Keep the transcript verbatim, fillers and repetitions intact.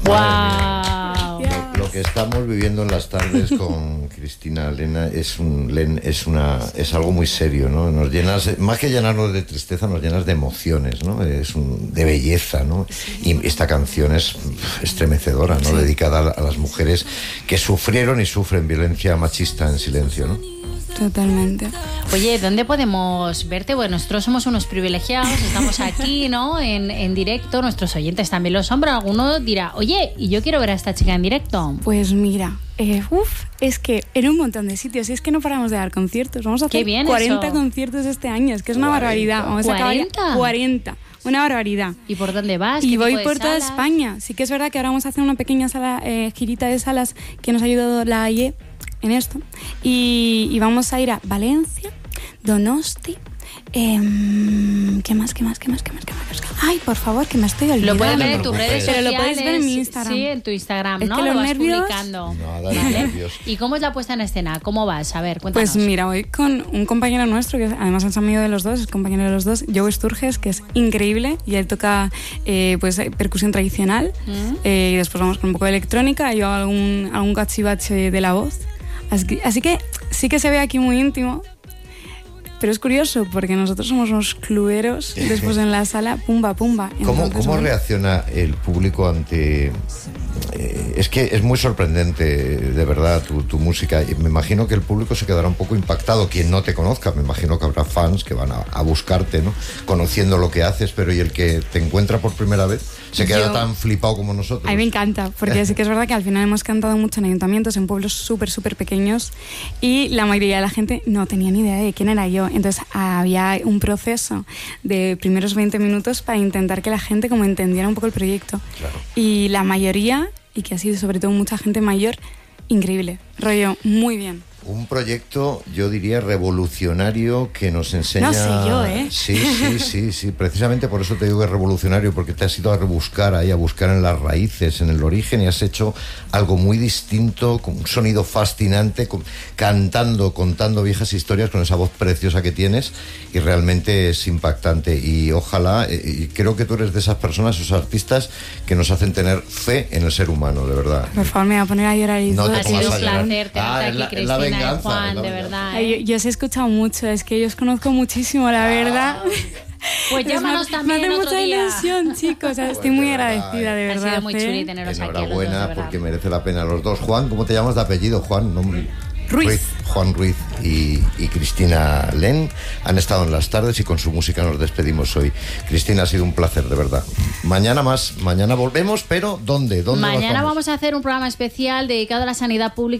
¡Wow! Lo, lo que estamos viviendo en las tardes con Cristina Lena es un Len es una es algo muy serio, ¿no? Nos llenas, más que llenarnos de tristeza, nos llenas de emociones, ¿no? Es un, de belleza, ¿no? Y esta canción es estremecedora, ¿no? Sí. Dedicada a, a las mujeres que sufrieron y sufren violencia machista en silencio, ¿no? Totalmente. Oye, ¿dónde podemos verte? Bueno, nosotros somos unos privilegiados, estamos aquí, ¿no? En, en directo, nuestros oyentes también lo son, pero alguno dirá, oye, ¿y yo quiero ver a esta chica en directo? Pues mira, eh, uff, es que en un montón de sitios, y es que no paramos de dar conciertos, vamos a hacer cuarenta eso. conciertos este año, es que es una cuarenta barbaridad, vamos a acabar cuarenta. Una barbaridad. ¿Y por dónde vas? Y voy por toda España. Sí que es verdad que ahora vamos a hacer una pequeña sala, eh, girita de salas que nos ha ayudado la A I E en esto. Y, y vamos a ir a Valencia, Donosti, eh, ¿qué más, qué más, qué más, qué más, qué más? Ay, por favor, que me estoy olvidando. Lo puedes ver en tus redes sociales. Pero lo puedes ver en mi Instagram. Sí, en tu Instagram, es ¿no? Que lo los vas nervios... publicando. Nada, ¿Vale? nervios. ¿Y cómo es la puesta en escena? ¿Cómo vas? A ver, cuéntanos. Pues mira, voy con un compañero nuestro, que además es amigo de los dos, es compañero de los dos, Joe Sturges, que es increíble, y él toca eh, pues percusión tradicional, ¿Mm? eh, y después vamos con un poco de electrónica, y yo algún, algún cachivache de la voz. Así que, así que sí que se ve aquí muy íntimo, pero es curioso porque nosotros somos unos clueros después en la sala, pumba, pumba. Entonces, ¿Cómo, cómo bueno. reacciona el público ante...? Eh, es que es muy sorprendente, de verdad, tu, tu música. Me imagino que el público se quedará un poco impactado. Quien no te conozca, me imagino que habrá fans que van a, a buscarte, ¿no? Conociendo lo que haces, pero ¿y el que te encuentra por primera vez? ¿Se queda Yo, tan flipado como nosotros? A mí me encanta, porque sí que es verdad que al final hemos cantado mucho en ayuntamientos, en pueblos súper, súper pequeños, y la mayoría de la gente no tenía ni idea de quién era yo. Entonces había un proceso de primeros veinte minutos para intentar que la gente como entendiera un poco el proyecto. Claro. Y la mayoría, y que ha sido sobre todo mucha gente mayor, increíble, rollo, muy bien. Un proyecto, yo diría, revolucionario que nos enseña... No sé yo, ¿eh? Sí, sí, sí, sí. Precisamente por eso te digo que es revolucionario, porque te has ido a rebuscar ahí, a buscar en las raíces, en el origen, y has hecho algo muy distinto, con un sonido fascinante, con, cantando, contando viejas historias con esa voz preciosa que tienes, y realmente es impactante. Y ojalá, y creo que tú eres de esas personas, esos artistas, que nos hacen tener fe en el ser humano, de verdad. Por favor, me voy a poner a llorar y no todo. te Ha sido un placer tenerte ah, aquí, la, Cristina. La venganza, Juan, de verdad. Ay, yo, yo os he escuchado mucho, es que yo os conozco muchísimo, la verdad. Pues llámanos también me hace otro mucha día. ilusión, chicos, o sea, estoy muy agradecida, de verdad. Ha sido muy chuli teneros aquí. Enhorabuena, porque merece la pena los dos. Juan, ¿cómo te llamas de apellido, Juan? Nombre. Ruiz. Ruiz. Juan Ruiz y, y Cristina Len han estado en las tardes y con su música nos despedimos hoy. Cristina, ha sido un placer, de verdad. Mañana más, mañana volvemos, pero ¿dónde? ¿Dónde Mañana vamos? vamos a hacer un programa especial dedicado a la sanidad pública.